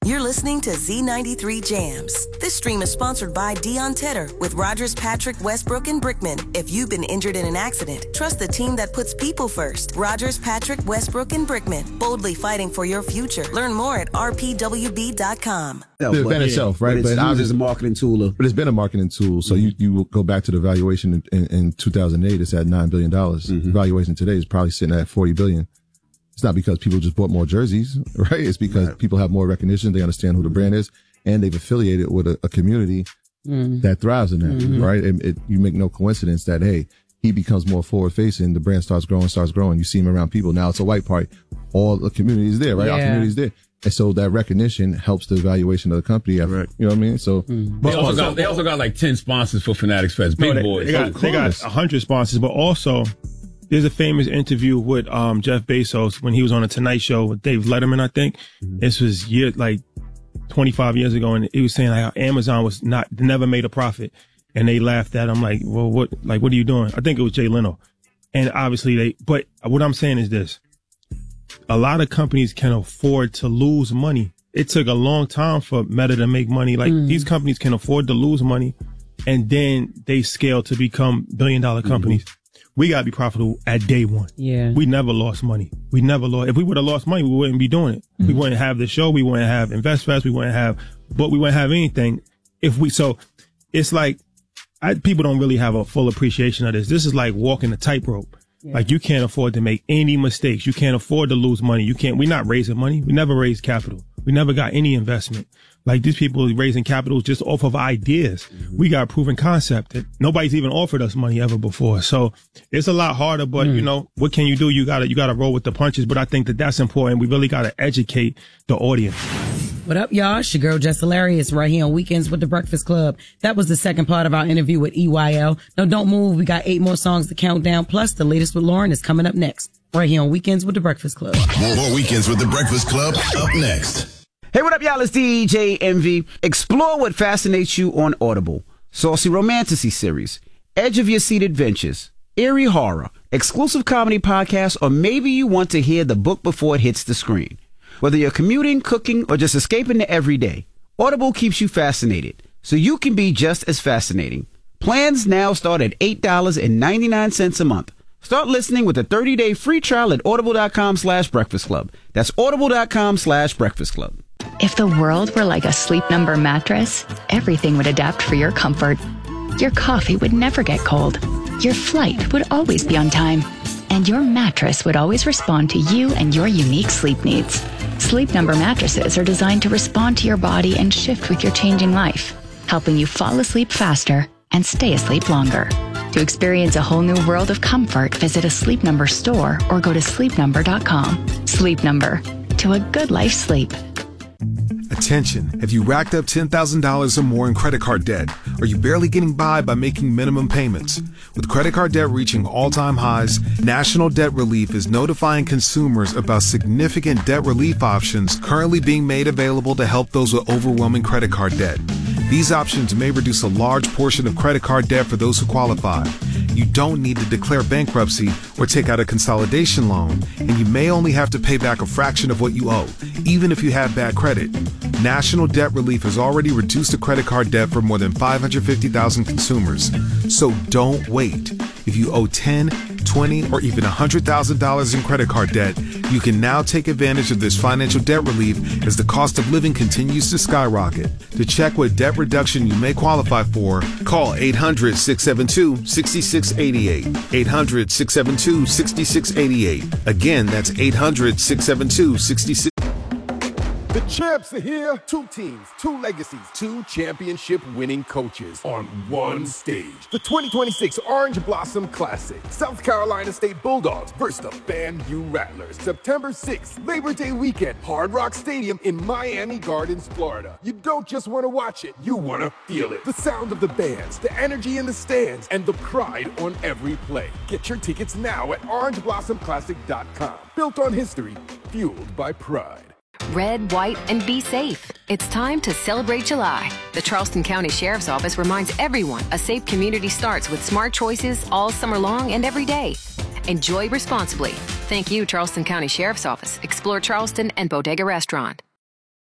You're listening to Z93 Jams. This stream is sponsored by Deion Tedder with Rogers, Patrick, Westbrook, and Brickman. If you've been injured in an accident, trust the team that puts people first. Rogers, Patrick, Westbrook, and Brickman. Boldly fighting for your future. Learn more at rpwb.com. The event itself, right? But it's used as a marketing tool. But it's been a marketing tool. So you will go back to the valuation in 2008. It's at $9 billion. The valuation today is probably sitting at $40 billion. It's not because people just bought more jerseys, right? It's because people have more recognition. They understand who the brand is, and they've affiliated with a community that thrives in that, right? You make no coincidence that, hey, he becomes more forward facing. The brand starts growing. You see him around people. Now it's a white party. All the community is there, right? Our community is there. And so that recognition helps the valuation of the company. Right. You know what I mean? So they also got like 10 sponsors for Fanatics Fest. Big boys. They got 100 sponsors, but also there's a famous interview with Jeff Bezos when he was on a Tonight Show with Dave Letterman, I think. This was 25 years ago, and he was saying like how Amazon was never made a profit, and they laughed at him like, well, what are you doing? I think it was Jay Leno, and obviously but what I'm saying is this: a lot of companies can afford to lose money. It took a long time for Meta to make money. Like these companies can afford to lose money, and then they scale to become billion-dollar companies. We got to be profitable at day one. Yeah. We never lost money. If we would have lost money, we wouldn't be doing it. We wouldn't have the show. We wouldn't have InvestFest. We wouldn't have anything so it's like, people don't really have a full appreciation of this. This is like walking a tightrope. Yeah. Like you can't afford to make any mistakes. You can't afford to lose money. We're not raising money. We never raised capital. We never got any investment. Like these people raising capital just off of ideas. We got a proven concept that nobody's even offered us money ever before. So it's a lot harder, but what can you do? You gotta roll with the punches. But I think that's important. We really gotta educate the audience. What up, y'all? It's your girl, Jess Hilarious, right here on Weekends with the Breakfast Club. That was the second part of our interview with EYL. Now, don't move. We got 8 more songs to count down. Plus, the latest with Lauren is coming up next, right here on Weekends with the Breakfast Club. More Weekends with the Breakfast Club up next. Hey, what up, y'all? It's DJ Envy. Explore what fascinates you on Audible. Saucy Romantasy series, edge of your seat adventures, eerie horror, exclusive comedy podcasts, or maybe you want to hear the book before it hits the screen. Whether you're commuting, cooking, or just escaping the everyday, Audible keeps you fascinated, so you can be just as fascinating. Plans now start at $8.99 a month. Start listening with a 30-day free trial at audible.com/breakfast club. That's audible.com/breakfast club. If the world were like a Sleep Number mattress, everything would adapt for your comfort. Your coffee would never get cold. Your flight would always be on time. And your mattress would always respond to you and your unique sleep needs. Sleep Number mattresses are designed to respond to your body and shift with your changing life, helping you fall asleep faster and stay asleep longer. To experience a whole new world of comfort, visit a Sleep Number store or go to sleepnumber.com. Sleep Number. To a good life sleep. Attention, have you racked up $10,000 or more in credit card debt? Are you barely getting by making minimum payments? With credit card debt reaching all-time highs, National Debt Relief is notifying consumers about significant debt relief options currently being made available to help those with overwhelming credit card debt. These options may reduce a large portion of credit card debt for those who qualify. You don't need to declare bankruptcy or take out a consolidation loan, and you may only have to pay back a fraction of what you owe, even if you have bad credit. National Debt Relief has already reduced the credit card debt for more than 550,000 consumers. So don't wait. If you owe $10, $20, or even $100,000 in credit card debt, you can now take advantage of this financial debt relief as the cost of living continues to skyrocket. To check what debt reduction you may qualify for, call 800-672-6688. 800-672-6688. Again, that's 800-672-6688. The champs are here. 2 teams, 2 legacies, 2 championship-winning coaches on one stage. The 2026 Orange Blossom Classic. South Carolina State Bulldogs versus the FAMU Rattlers. September 6th, Labor Day weekend, Hard Rock Stadium in Miami Gardens, Florida. You don't just want to watch it, you want to feel it. The sound of the bands, the energy in the stands, and the pride on every play. Get your tickets now at orangeblossomclassic.com. Built on history, fueled by pride. Red, white, and be safe. It's time to celebrate July. The Charleston County Sheriff's Office reminds everyone a safe community starts with smart choices all summer long and every day. Enjoy responsibly. Thank you, Charleston County Sheriff's Office, Explore Charleston, and Bodega Restaurant.